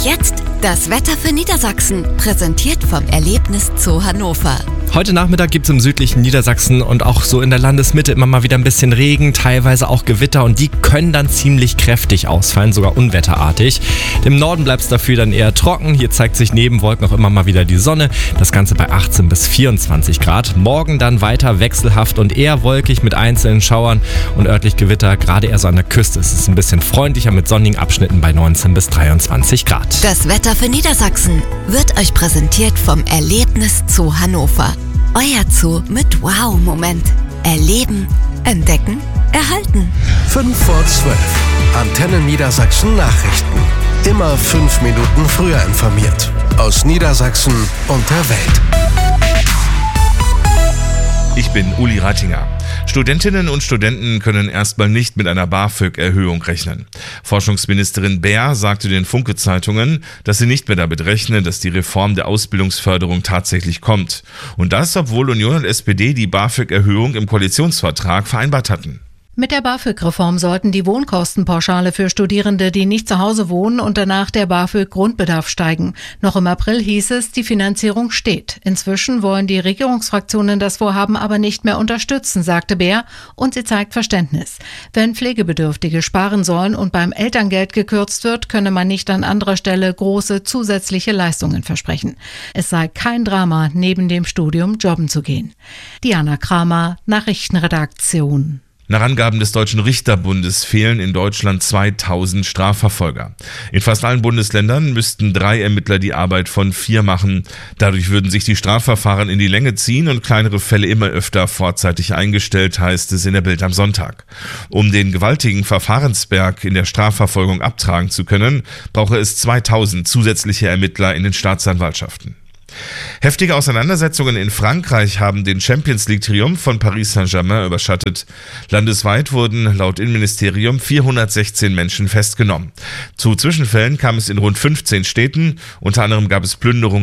jetzt das Wetter für Niedersachsen, präsentiert vom Erlebnis Zoo Hannover. Heute Nachmittag gibt es im südlichen Niedersachsen und auch so in der Landesmitte immer mal wieder ein bisschen Regen, teilweise auch Gewitter und die können dann ziemlich kräftig ausfallen, sogar unwetterartig. Im Norden bleibt es dafür dann eher trocken, hier zeigt sich neben Wolken auch immer mal wieder die Sonne, das Ganze bei 18 bis 24 Grad. Morgen dann weiter wechselhaft und eher wolkig mit einzelnen Schauern und örtlich Gewitter, gerade eher so an der Küste ist es ein bisschen freundlicher mit sonnigen Abschnitten bei 19 bis 23 Grad. Das Wetter für Niedersachsen wird euch präsentiert vom Erlebnis Zoo Hannover. Euer Zoo mit Wow-Moment. Erleben, entdecken, erhalten. 5 vor 12. Antenne Niedersachsen Nachrichten. Immer 5 Minuten früher informiert. Aus Niedersachsen und der Welt. Ich bin Uli Reitinger. Studentinnen und Studenten können erstmal nicht mit einer BAföG-Erhöhung rechnen. Forschungsministerin Baer sagte den Funke-Zeitungen, dass sie nicht mehr damit rechnen, dass die Reform der Ausbildungsförderung tatsächlich kommt. Und das, obwohl Union und SPD die BAföG-Erhöhung im Koalitionsvertrag vereinbart hatten. Mit der BAföG-Reform sollten die Wohnkostenpauschale für Studierende, die nicht zu Hause wohnen und danach der BAföG-Grundbedarf steigen. Noch im April hieß es, die Finanzierung steht. Inzwischen wollen die Regierungsfraktionen das Vorhaben aber nicht mehr unterstützen, sagte Baer, und sie zeigt Verständnis. Wenn Pflegebedürftige sparen sollen und beim Elterngeld gekürzt wird, könne man nicht an anderer Stelle große zusätzliche Leistungen versprechen. Es sei kein Drama, neben dem Studium jobben zu gehen. Diana Kramer, Nachrichtenredaktion. Nach Angaben des Deutschen Richterbundes fehlen in Deutschland 2000 Strafverfolger. In fast allen Bundesländern müssten 3 Ermittler die Arbeit von 4 machen. Dadurch würden sich die Strafverfahren in die Länge ziehen und kleinere Fälle immer öfter vorzeitig eingestellt, heißt es in der Bild am Sonntag. Um den gewaltigen Verfahrensberg in der Strafverfolgung abtragen zu können, brauche es 2000 zusätzliche Ermittler in den Staatsanwaltschaften. Heftige Auseinandersetzungen in Frankreich haben den Champions-League-Triumph von Paris Saint-Germain überschattet. Landesweit wurden laut Innenministerium 416 Menschen festgenommen. Zu Zwischenfällen kam es in rund 15 Städten, unter anderem gab es Plünderungen